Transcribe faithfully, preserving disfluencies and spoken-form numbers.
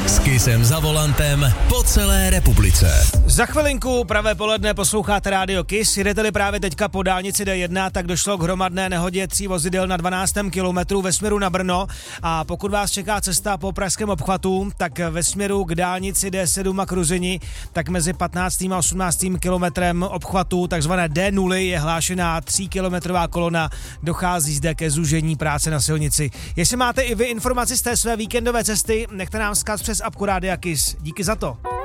S Kissem za volantem po celé republice. Za chvilinku pravé poledne posloucháte rádio Kiss. Jedete-li právě teďka po dálnici D jedna, tak došlo k hromadné nehodě tří vozidel na dvanáctém kilometru ve směru na Brno. A pokud vás čeká cesta po pražském obchvatu, tak ve směru k dálnici D sedm a k Ruzyni, tak mezi patnáctým a osmnáctým kilometrem obchvatu, takzvané D nula, je hlášená tříkilometrová kolona. Dochází zde ke zúžení práce na silnici. Jestli máte i vy informaci z té své víkendové cesty, nechte nám vzkaz přes apku Rádia Kiss. Díky za to.